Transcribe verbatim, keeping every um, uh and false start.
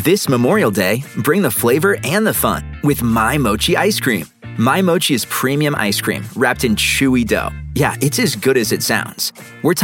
This Memorial Day, bring the flavor and the fun with My Mochi ice cream. My Mochi is premium ice cream wrapped in chewy dough. Yeah, it's as good as it sounds. We're